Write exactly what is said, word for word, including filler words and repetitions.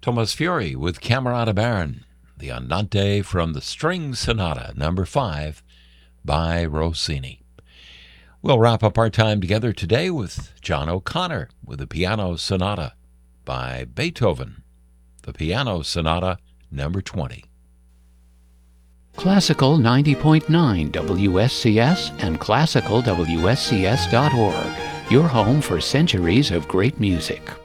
Thomas Fury with Camerata Baron, the Andante from the String Sonata, number five, by Rossini. We'll wrap up our time together today with John O'Connor with the Piano Sonata by Beethoven, the Piano Sonata, number twenty. Classical ninety point nine W S C S and classical W S C S dot org, your home for centuries of great music.